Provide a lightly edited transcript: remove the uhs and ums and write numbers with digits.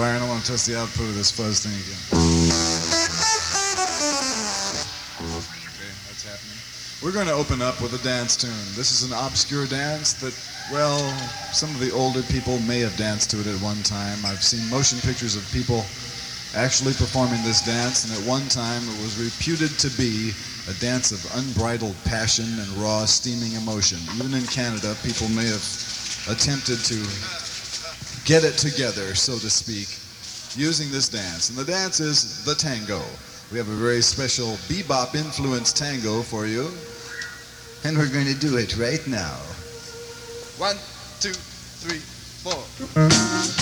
Byron, I want to test the output of this fuzz thing again. Okay, that's happening. We're going to open up with a dance tune. This is an obscure dance that, well, some of the older people may have danced to it at one time. I've seen motion pictures of people actually performing this dance, and at one time it was reputed to be a dance of unbridled passion and raw, steaming emotion. Even in Canada, people may have attempted to get it together, so to speak, using this dance. And the dance is the tango. We have a very special bebop-influenced tango for you, and we're going to do it right now. 1, 2, 3, 4.